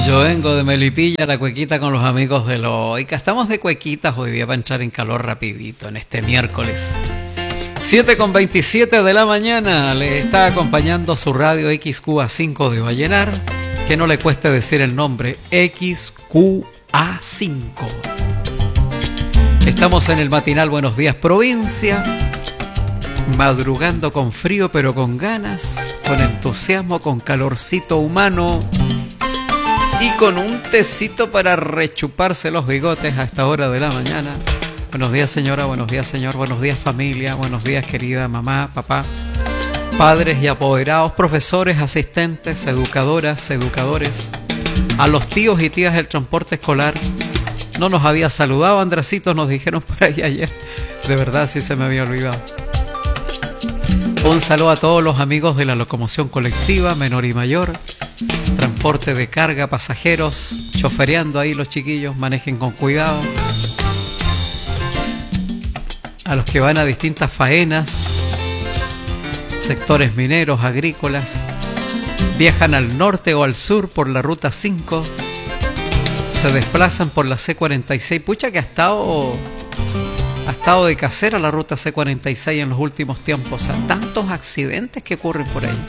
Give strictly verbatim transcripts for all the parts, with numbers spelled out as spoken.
Yo vengo de Melipilla, la cuequita con los amigos de Loica. Estamos de cuequitas hoy día para entrar en calor rapidito en este miércoles. siete con veintisiete de la mañana. Le está acompañando su radio X Q A cinco de Vallenar. Que no le cueste decir el nombre, X Q A cinco. Estamos en el matinal Buenos Días Provincia. Madrugando con frío pero con ganas, con entusiasmo, con calorcito humano y con un tecito para rechuparse los bigotes a esta hora de la mañana. Buenos días señora, buenos días señor, buenos días familia, buenos días querida mamá, papá, padres y apoderados, profesores, asistentes, educadoras, educadores, a los tíos y tías del transporte escolar. No nos había saludado Andresito, nos dijeron por ahí ayer, de verdad sí se me había olvidado. Un saludo a todos los amigos de la locomoción colectiva, menor y mayor, transporte de carga, pasajeros, chofereando ahí los chiquillos, manejen con cuidado. A los que van a distintas faenas, sectores mineros, agrícolas, viajan al norte o al sur por la ruta cinco, se desplazan por la C cuarenta y seis, pucha que ha estado... Ha estado de casera la ruta C cuarenta y seis en los últimos tiempos. O sea, tantos accidentes que ocurren por ahí.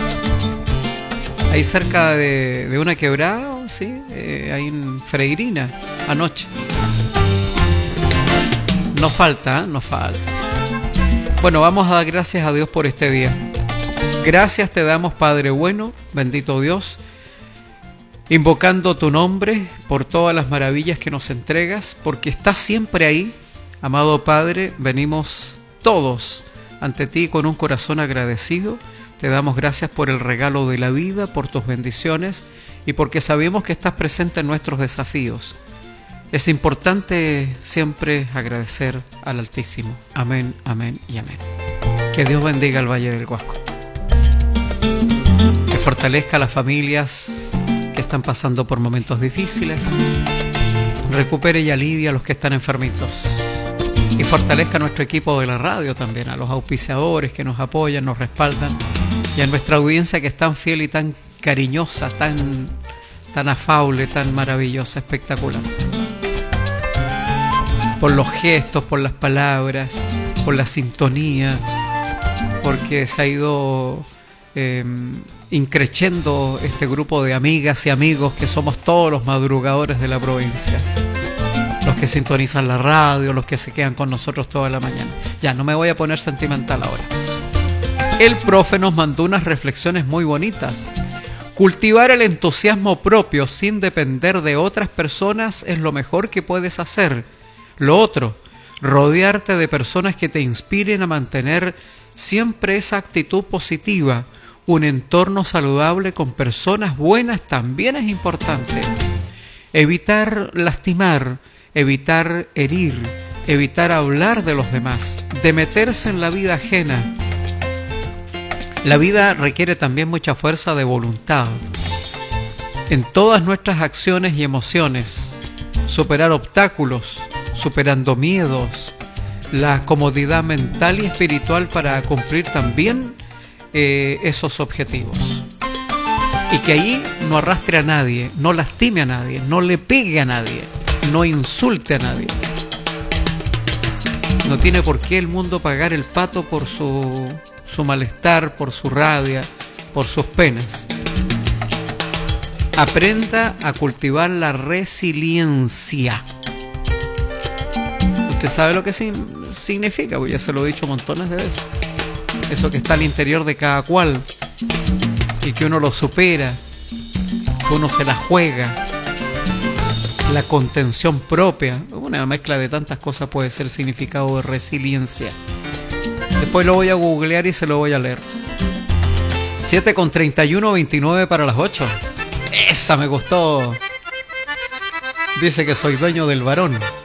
Ahí cerca de, de una quebrada, sí, eh, ahí en Freirina, anoche. No falta, ¿eh? No falta. Bueno, vamos a dar gracias a Dios por este día. Gracias te damos, Padre bueno, bendito Dios, invocando tu nombre por todas las maravillas que nos entregas, porque estás siempre ahí. Amado Padre, venimos todos ante ti con un corazón agradecido. Te damos gracias por el regalo de la vida, por tus bendiciones y porque sabemos que estás presente en nuestros desafíos. Es importante siempre agradecer al Altísimo. Amén, amén y amén. Que Dios bendiga al Valle del Huasco. Que fortalezca a las familias que están pasando por momentos difíciles. Recupere y alivie a los que están enfermitos. Y fortalezca a nuestro equipo de la radio también, a los auspiciadores que nos apoyan, nos respaldan, y a nuestra audiencia que es tan fiel y tan cariñosa, tan, tan afable, tan maravillosa, espectacular. Por los gestos, por las palabras, por la sintonía, porque se ha ido eh, increciendo este grupo de amigas y amigos que somos todos los madrugadores de la provincia. Los que sintonizan la radio, los que se quedan con nosotros toda la mañana. Ya, no me voy a poner sentimental ahora. El profe nos mandó unas reflexiones muy bonitas. Cultivar el entusiasmo propio sin depender de otras personas es lo mejor que puedes hacer. Lo otro, rodearte de personas que te inspiren a mantener siempre esa actitud positiva. Un entorno saludable con personas buenas también es importante. Evitar lastimar, evitar herir, evitar hablar de los demás, de meterse en la vida ajena. La vida requiere también mucha fuerza de voluntad. En todas nuestras acciones y emociones, superar obstáculos, superando miedos, la comodidad mental y espiritual para cumplir también eh, esos objetivos. Y que ahí no arrastre a nadie, no lastime a nadie, no le pegue a nadie, no insulte a nadie. No tiene por qué el mundo pagar el pato por su, su malestar, por su rabia, por sus penas. Aprenda a cultivar la resiliencia. Usted sabe lo que significa, pues ya se lo he dicho montones de veces. Eso que está al interior de cada cual y que uno lo supera, que uno se la juega. La contención propia, una mezcla de tantas cosas puede ser significado de resiliencia. Después lo voy a googlear y se lo voy a leer. siete con treinta y uno, veintinueve para las ocho. Esa me gustó. Dice que soy dueño del varón.